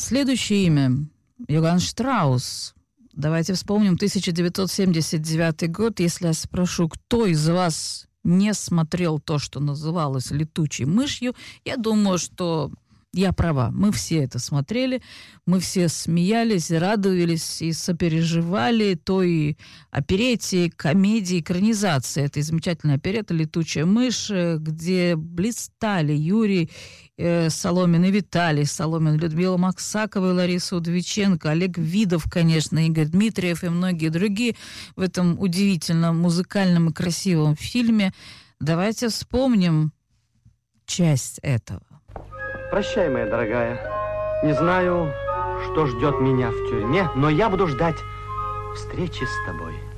Следующее имя – Йоганн Штраус. Давайте вспомним 1979 год. Если я спрошу, кто из вас не смотрел то, что называлось «Летучей мышью», я думаю, что я права. Мы все это смотрели, мы все смеялись, радовались и сопереживали той оперете, комедии, экранизации этой замечательной опереты «Летучая мышь», где блистали Юрий Соломин и Виталий Соломин, Людмила Максакова и Лариса Удовиченко, Олег Видов, конечно, Игорь Дмитриев и многие другие в этом удивительном музыкальном и красивом фильме. Давайте вспомним часть этого. Прощай, моя дорогая. Не знаю, что ждет меня в тюрьме, но я буду ждать встречи с тобой.